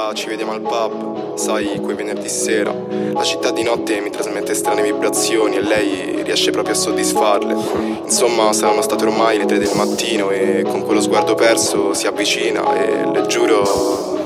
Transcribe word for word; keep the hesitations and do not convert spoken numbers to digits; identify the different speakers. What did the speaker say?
Speaker 1: sera ci vediamo al pub, sai, quei venerdì sera. La città di notte mi trasmette strane vibrazioni e lei riesce proprio a soddisfarle. Insomma, saranno state ormai le tre del mattino e con quello sguardo perso si avvicina e le giuro